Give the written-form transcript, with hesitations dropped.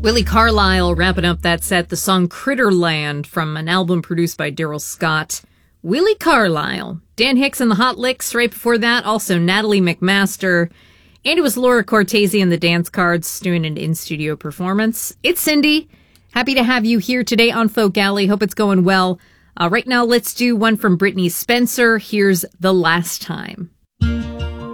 Willie Carlisle wrapping up that set, the song Critterland from an album produced by Daryl Scott. Willie Carlisle. Dan Hicks and the Hot Licks right before that, also Natalie McMaster. And it was Laura Cortese and the Dance Cards doing an in-studio performance. It's Cindy. Happy to have you here today on Folk Alley. Hope it's going well. Right now, let's do one from Brittney Spencer. Here's The Last Time.